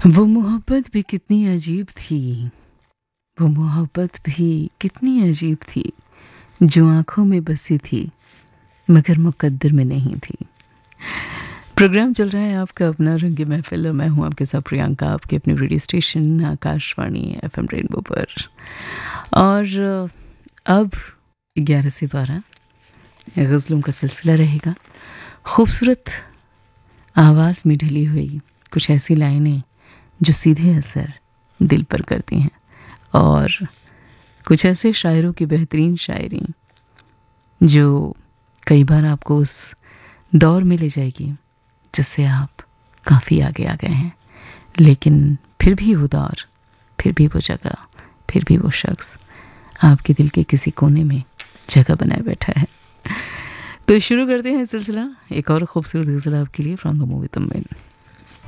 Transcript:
वो मोहब्बत भी कितनी अजीब थी, वो मोहब्बत भी कितनी अजीब थी, जो आंखों में बसी थी मगर मुकद्दर में नहीं थी। प्रोग्राम चल रहा है आपका अपना रंग महफिल। मैं हूं आपके साथ प्रियंका, आपके अपने radio station Akashvani FM rainbow पर। और अब 11 से 12 गज़लों का सिलसिला रहेगा। खूबसूरत आवाज़ में ढली हुई कुछ ऐसी लाइनें जो सीधे असर दिल पर करती हैं, और कुछ ऐसे शायरों की बेहतरीन शायरी जो कई बार आपको उस दौर में ले जाएगी जिससे आप काफ़ी आगे आ गए हैं, लेकिन फिर भी वो दौर, फिर भी वो जगह, फिर भी वो शख्स आपके दिल के किसी कोने में जगह बनाए बैठा है। तो शुरू करते हैं सिलसिला। एक और खूबसूरत गज़ल आपके लिए फ्रॉम द मूवी तुम।